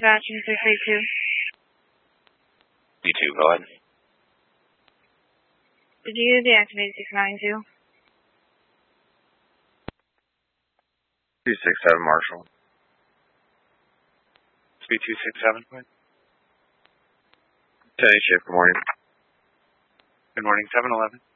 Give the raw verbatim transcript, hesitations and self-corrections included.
Sebastian six eight two. B two, go ahead. Did you deactivate six nine two? two six seven, Marshall. B two six seven, go ahead. ten shift, good morning. Good morning, seven eleven.